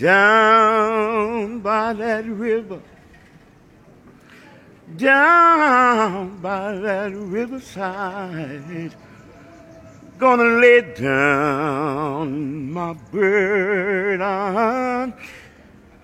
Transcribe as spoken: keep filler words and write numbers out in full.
down by that river, down by that riverside. Gonna lay down my burden